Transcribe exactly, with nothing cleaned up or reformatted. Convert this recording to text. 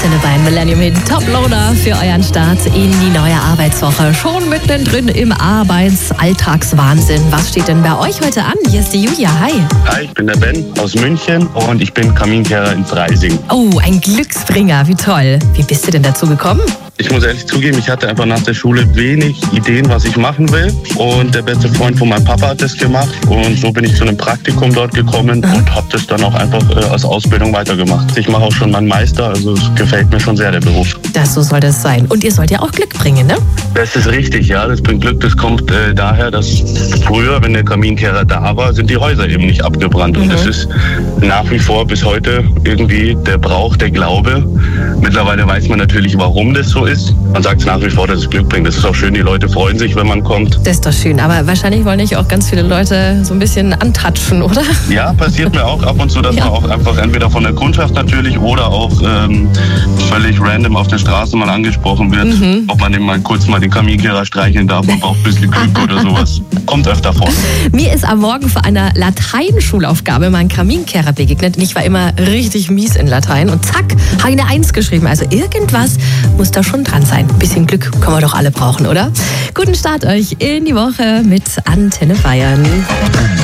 Antenne Bayern Millennium Hit Toploader für euren Start in die neue Arbeitswoche. Schon mittendrin im Arbeitsalltagswahnsinn. Was steht denn bei euch heute an? Hier ist die Julia. Hi. Hi, ich bin der Ben aus München und ich bin Kaminkehrer in Freising. Oh, ein Glücksbringer. Wie toll. Wie bist du denn dazu gekommen? Ich muss ehrlich zugeben, ich hatte einfach nach der Schule wenig Ideen, was ich machen will. Und der beste Freund von meinem Papa hat das gemacht. Und so bin ich zu einem Praktikum dort gekommen und habe das dann auch einfach äh, als Ausbildung weitergemacht. Ich mache auch schon meinen Meister, also es gefällt mir schon sehr, der Beruf. Das, so soll das sein. Und ihr sollt ja auch Glück bringen, ne? Das ist richtig, ja. Das bringt Glück. Das kommt äh, daher, dass früher, wenn der Kaminkehrer da war, sind die Häuser eben nicht abgebrannt. Mhm. Und das ist nach wie vor bis heute irgendwie der Brauch, der Glaube. Mittlerweile weiß man natürlich, warum das so ist. Man sagt es nach wie vor, dass es Glück bringt. Das ist auch schön, die Leute freuen sich, wenn man kommt. Das ist doch schön, aber wahrscheinlich wollen nicht auch ganz viele Leute so ein bisschen antatschen, oder? Ja, passiert mir auch ab und zu, dass ja. man auch einfach entweder von der Kundschaft natürlich oder auch ähm, völlig random auf der Straße mal angesprochen wird, mhm. ob man eben mal kurz mal den Kaminkehrer streicheln darf, man braucht ein bisschen Glück oder sowas. Kommt öfter vor. Mir ist am Morgen für eine Lateinschulaufgabe mein Kaminkehrer begegnet und ich war immer richtig mies in Latein und zack, habe ich eine Eins geschrieben. Also irgendwas muss da schon dran sein. Ein bisschen Glück können wir doch alle brauchen, oder? Guten Start euch in die Woche mit Antenne Bayern.